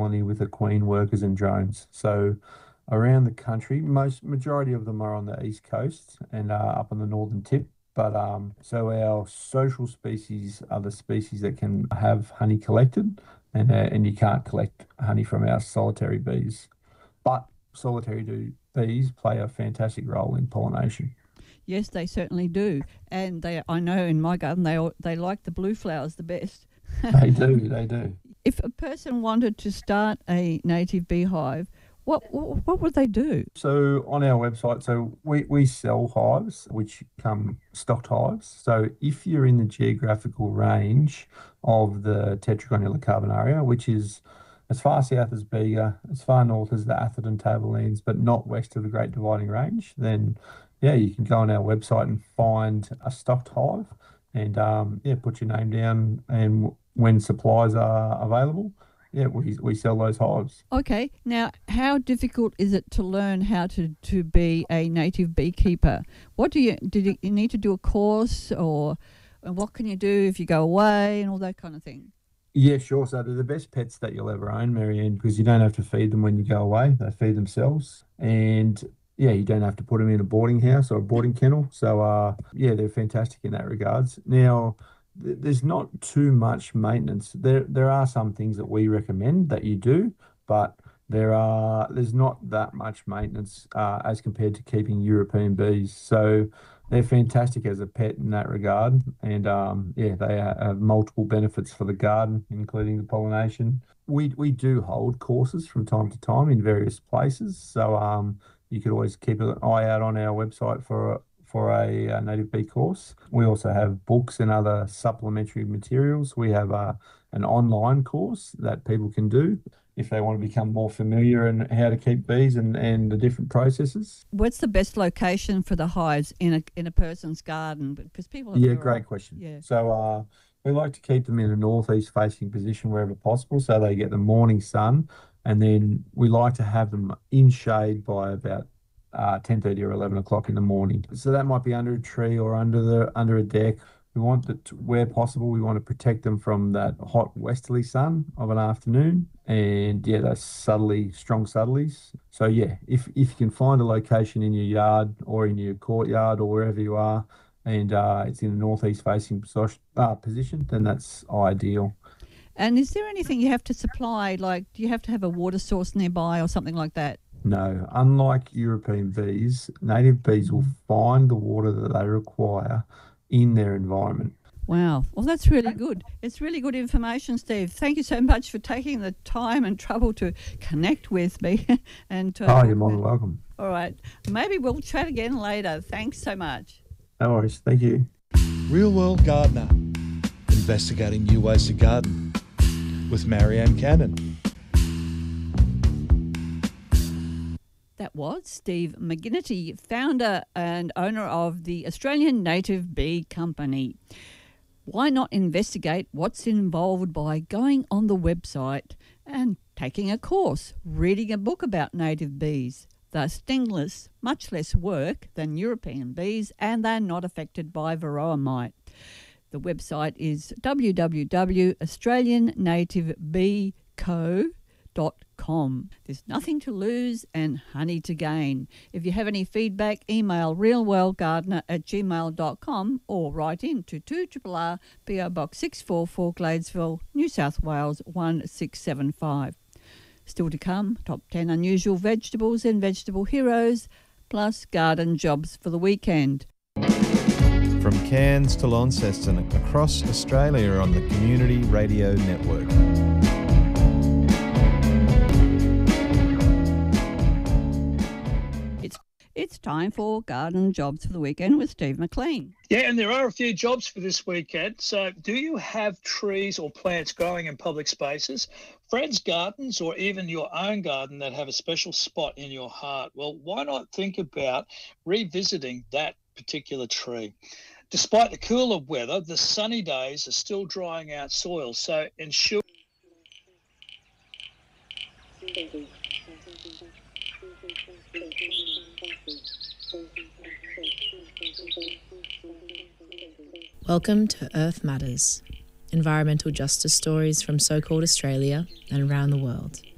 colony with the queen, workers and drones. So around the country, majority of them are on the east coast and up on the northern tip. But so our social species are the species that can have honey collected, and you can't collect honey from our solitary bees. But bees play a fantastic role in pollination. Yes, they certainly do. And I know in my garden they like the blue flowers the best. They do, they do. If a person wanted to start a native beehive, what would they do? So on our website, we sell hives, which come stocked hives. So if you're in the geographical range of the Tetragonula carbonaria, which is as far south as Bega, as far north as the Atherton Tablelands, but not west of the Great Dividing Range, then yeah, you can go on our website and find a stocked hive and put your name down, and when supplies are available, yeah, we sell those hives. Okay, now how difficult is it to learn how to be a native beekeeper? Did you need to do a course, or what can you do if you go away and all that kind of thing? Yeah, sure. So they're the best pets that you'll ever own, Marianne, because you don't have to feed them when you go away. They feed themselves. And yeah, you don't have to put them in a boarding house or a boarding kennel. So yeah, they're fantastic in that regards. Now, there's not too much maintenance. There are some things that we recommend that you do, but there's not that much maintenance as compared to keeping European bees. So they're fantastic as a pet in that regard, and yeah, they have multiple benefits for the garden, including the pollination. We do hold courses from time to time in various places, so you could always keep an eye out on our website for a native bee course. We also have books and other supplementary materials. We have an online course that people can do if they want to become more familiar in how to keep bees and the different processes. What's the best location for the hives in a person's garden? Because people have Great question. Yeah. So we like to keep them in a northeast facing position wherever possible so they get the morning sun, and then we like to have them in shade by about 10:30 or 11 o'clock in the morning. So that might be under a tree or under a deck. We want that where possible, we want to protect them from that hot westerly sun of an afternoon, and yeah, those strong southerlies. So yeah, if you can find a location in your yard or in your courtyard or wherever you are, and it's in a northeast facing position, then that's ideal. And is there anything you have to supply? Like, do you have to have a water source nearby or something like that? No, unlike European bees, native bees will find the water that they require in their environment. Wow. Well, that's really good. It's really good information, Steve. Thank you so much for taking the time and trouble to connect with me. You're more than welcome. All right. Maybe we'll chat again later. Thanks so much. No worries. Thank you. Real World Gardener, investigating new ways to garden with Marianne Cannon. That was Steve McGinnity, founder and owner of the Australian Native Bee Company. Why not investigate what's involved by going on the website and taking a course, reading a book about native bees? They're stingless, much less work than European bees, and they're not affected by varroa mite. The website is www.australiannativebeeco.com. There's nothing to lose and honey to gain. If you have any feedback, email realworldgardener@gmail.com or write in to 2RRR PO Box 644 Gladesville, New South Wales 1675. Still to come, top 10 unusual vegetables and vegetable heroes, plus garden jobs for the weekend. From Cairns to Launceston, across Australia on the Community Radio Network. It's time for garden jobs for the weekend with Steve McLean. Yeah, and there are a few jobs for this weekend. So do you have trees or plants growing in public spaces, friends' gardens, or even your own garden that have a special spot in your heart? Well, why not think about revisiting that particular tree? Despite the cooler weather, the sunny days are still drying out soil. So ensure... Welcome to Earth Matters, environmental justice stories from so-called Australia and around the world.